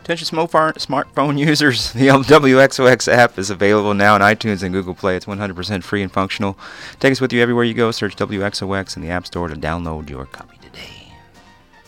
Attention smartphone users, the WXOX app is available now on iTunes and Google Play. It's 100% free and functional. Take us with you everywhere you go. Search WXOX in the App Store to download your copy today.